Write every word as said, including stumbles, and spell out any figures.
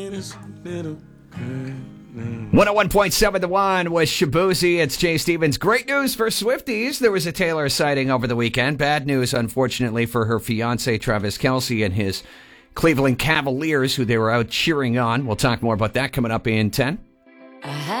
one oh one point seven The One was Shabuzi. It's Jay Stevens. Great news for Swifties. There was a Taylor sighting over the weekend. Bad news, unfortunately, for her fiancé, Travis Kelce, and his Cleveland Cavaliers, who they were out cheering on. We'll talk more about that coming up in ten.